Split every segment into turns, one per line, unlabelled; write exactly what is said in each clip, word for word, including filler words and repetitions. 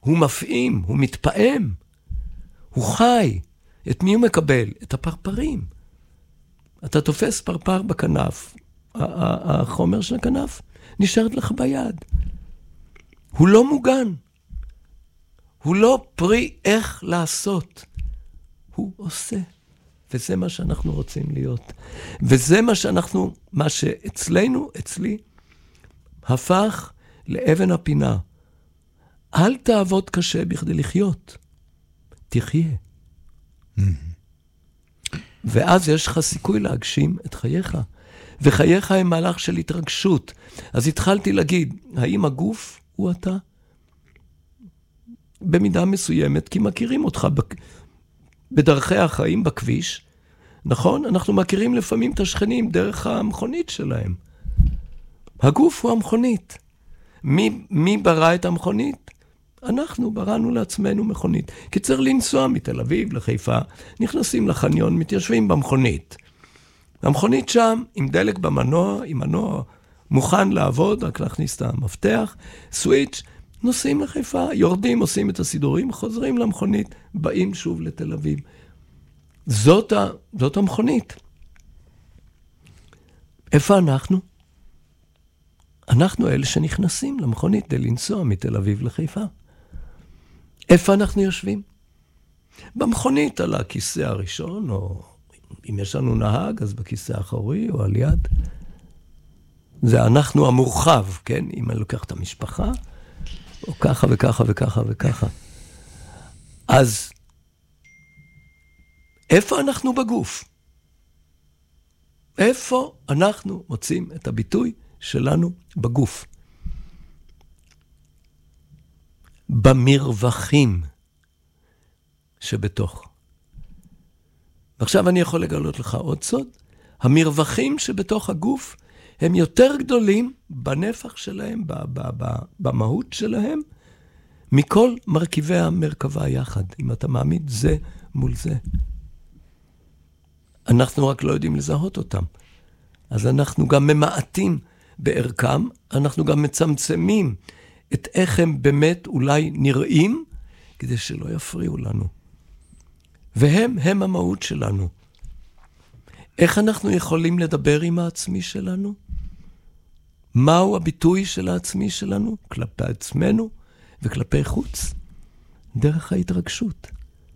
הוא מפעים, הוא מתפעם, הוא חי. את מי הוא מקבל? את הפרפרים. אתה תופס פרפר בכנף, החומר של הכנף נשארת לך ביד. הוא לא מוגן. הוא לא פרי איך לעשות. הוא עושה. וזה מה שאנחנו רוצים להיות. וזה מה שאנחנו, מה שאצלנו, אצלי, הפך לאבן הפינה. אל תעבוד קשה בכדי לחיות. תחיה. ואז יש לך סיכוי להגשים את חייך. וחייך הם מהלך של התרגשות. אז התחלתי להגיד, האם הגוף הוא אתה? במידה מסוימת, כי מכירים אותך בדרכי החיים בכביש. נכון? אנחנו מכירים לפעמים את השכנים דרך המכונית שלהם. הגוף הוא המכונית. מי, מי ברא את המכונית? אנחנו בראנו לעצמנו מכונית. כי צריך לנסוע מתל אביב לחיפה, נכנסים לחניון, מתיישבים במכונית. המכונית שם, עם דלק במנוע, עם מנוע מוכן לעבוד, רק להכניס את המפתח, סוויץ', נוסעים לחיפה, יורדים, עושים את הסידורים, חוזרים למכונית, באים שוב לתל אביב. זאת, ה, זאת המכונית. איפה אנחנו? אנחנו אלה שנכנסים למכונית כדי לנסוע מתל אביב לחיפה. איפה אנחנו יושבים? במכונית על הכיסא הראשון, או אם יש לנו נהג, אז בכיסא האחורי, או על יד. זה אנחנו המורחב, כן? אם אני לוקח את המשפחה, או ככה וככה וככה וככה. אז איפה אנחנו בגוף? איפה אנחנו מוצאים את הביטוי שלנו בגוף? במרווחים שבתוך. ועכשיו אני יכול לגלות לך עוד סוד. המרווחים שבתוך הגוף הם יותר גדולים בנפח שלהם, במהות שלהם, מכל מרכיבי המרכבה יחד. אם אתה מעמיד זה מול זה. אנחנו רק לא יודעים לזהות אותם. אז אנחנו גם ממעטים בערכם, אנחנו גם מצמצמים את איך הם באמת אולי נראים, כדי שלא יפריעו לנו. והם, הם המהות שלנו. איך אנחנו יכולים לדבר עם העצמי שלנו? מהו הביטוי של העצמי שלנו? כלפי עצמנו וכלפי חוץ. דרך ההתרגשות.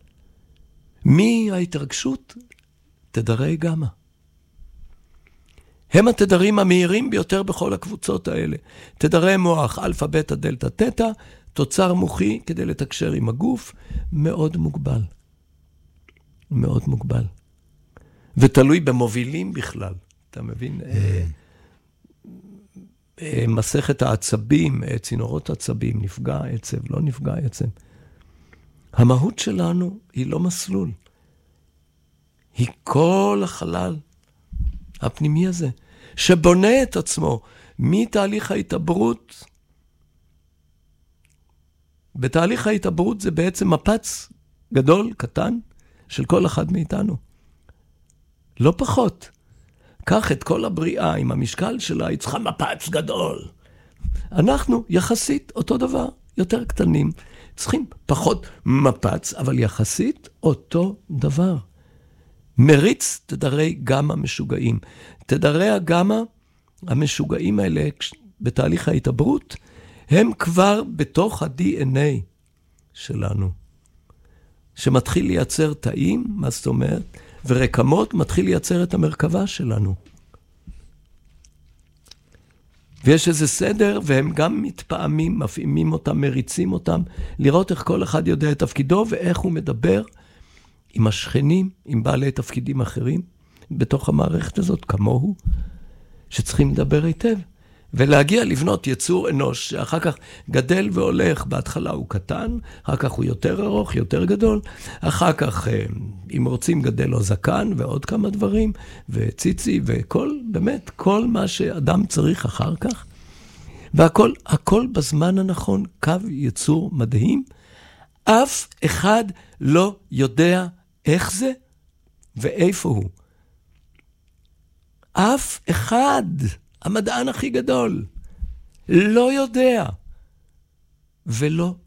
מי ההתרגשות? תדרי גמא. הם התדרים המהירים ביותר בכל הקבוצות האלה. תדרי מוח, אלפא, בטא, דלתא, תטא, תוצר מוחי כדי לתקשר עם הגוף, מאוד מוגבל. מאוד מוגבל. ותלוי במובילים בכלל. אתה מבין? מסכת העצבים, צינורות עצבים, נפגע עצב, לא נפגע עצב. המהות שלנו היא לא מסלול. היא כל החלל הפנימי הזה, שבונה את עצמו מתהליך ההתעברות. בתהליך ההתעברות זה בעצם מפץ גדול, קטן, של כל אחד מאיתנו. לא פחות. קח את כל הבריאה עם המשקל שלה, היא צריכה מפץ גדול. אנחנו יחסית אותו דבר, יותר קטנים. צריכים פחות מפץ, אבל יחסית אותו דבר. מריץ תדרי גמא משוגעים. תדרי הגמא המשוגעים האלה בתהליך ההתעברות, הם כבר בתוך ה-די אן איי שלנו. שמתחיל לייצר תאים, מה זאת אומרת? ורקמות מתחיל לייצר את המרכבה שלנו. ויש איזה סדר, והם גם מתפעמים, מפעימים אותם, מריצים אותם, לראות איך כל אחד יודע את תפקידו, ואיך הוא מדבר עם השכנים, עם בעלי תפקידים אחרים, בתוך המערכת הזאת, כמוהו, שצריכים לדבר היטב, ולהגיע לבנות יצור אנוש, שאחר כך גדל והולך, בהתחלה הוא קטן, אחר כך הוא יותר ארוך, יותר גדול, אחר כך, אם רוצים, גדל לו זקן, ועוד כמה דברים, וציצי, וכל, באמת, כל מה שאדם צריך אחר כך, והכל, הכל בזמן הנכון, קו יצור מדהים, אף אחד לא יודע איך זה ואיפה הוא. אף אחד, המדען הכי גדול, לא יודע ולא